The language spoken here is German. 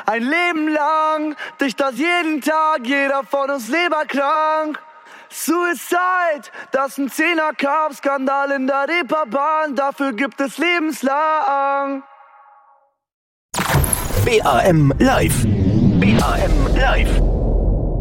ein Leben lang. Dicht das jeden Tag, jeder von uns leberkrank. Suicide, das ist ein 10er-Cup-Skandal in der Reeperbahn. Dafür gibt es lebenslang. BAM Live. BAM Live.